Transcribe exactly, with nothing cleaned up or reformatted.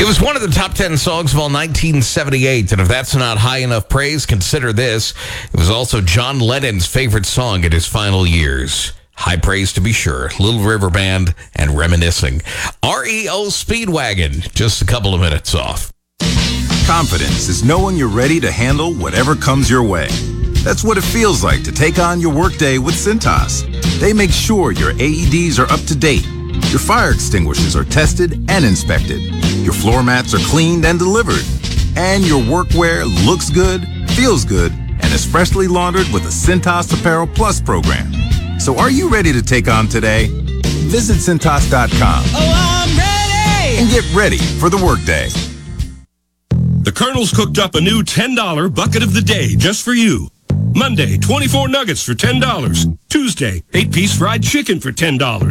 It was one of the top ten songs of all nineteen seventy-eight, and if that's not high enough praise, consider this. It was also John Lennon's favorite song in his final years. High praise to be sure. Little River Band and Reminiscing. R E O Speedwagon, just a couple of minutes off. Confidence is knowing you're ready to handle whatever comes your way. That's what it feels like to take on your workday with Cintas. They make sure your A E Ds are up to date, your fire extinguishers are tested and inspected, your floor mats are cleaned and delivered, and your workwear looks good, feels good, and is freshly laundered with the Cintas Apparel Plus program. So are you ready to take on today? Visit Cintas dot com. Oh, I'm ready! And get ready for the workday. The Colonel's cooked up a new ten dollar bucket of the day just for you. Monday, twenty-four nuggets for ten dollars. Tuesday, eight piece fried chicken for ten dollars.